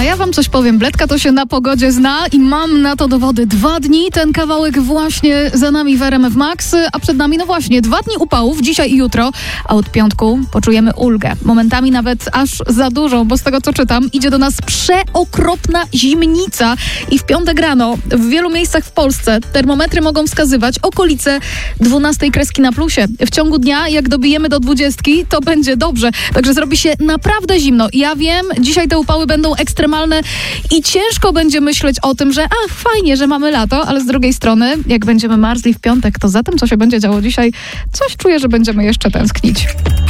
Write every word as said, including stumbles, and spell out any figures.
ja wam coś powiem. Bledka to się na pogodzie zna i mam na to dowody. Dwa dni, ten kawałek właśnie za nami w R M F Max, a przed nami, no właśnie, dwa dni upałów, dzisiaj i jutro, a od piątku poczujemy ulgę. Momentami nawet aż za dużą, bo z tego co czytam, idzie do nas przeokropna zimnica i w piątek rano w wielu miejscach w Polsce termometry mogą wskazywać okolice dwunastej kreski na plusie. W ciągu dnia, jak dobijemy do dwudziestki, to będzie dobrze. Także zrobi się naprawdę zimno. Ja wiem, dzisiaj te upały będą ekstremalne i ciężko będzie myśleć o tym, że ach, fajnie, że mamy lato, ale z drugiej strony, jak będziemy marzli w piątek, to za tym, co się będzie działo dzisiaj, coś czuję, że będziemy jeszcze tęsknić.